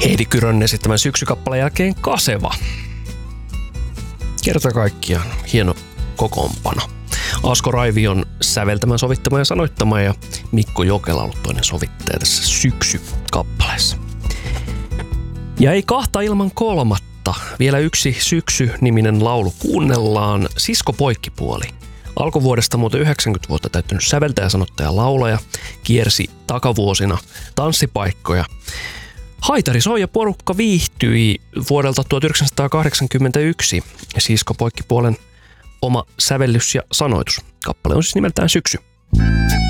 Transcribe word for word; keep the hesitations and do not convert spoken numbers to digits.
Heidi Kyrön esittämän syksykappaleen jälkeen Kaseva. Kerta kaikkiaan hieno kokoonpano. Asko Raivi on säveltämän, sovittama ja sanoittama ja Mikko Jokela ollut toinen sovittaja tässä syksykappaleessa. Ja ei kahta ilman kolmatta. Vielä yksi Syksy-niminen laulu kuunnellaan. Sisko Poikkipuoli. Alkuvuodesta muuten yhdeksänkymmentä vuotta täyttänyt säveltäjä, sanottaja, laulaja. Kiersi takavuosina tanssipaikkoja. Haitari soi ja porukka viihtyi vuodelta tuhatyhdeksänsataakahdeksankymmentäyksi. Sisko Poikkipuolen oma sävellys ja sanoitus. Kappale on siis nimeltään Syksy.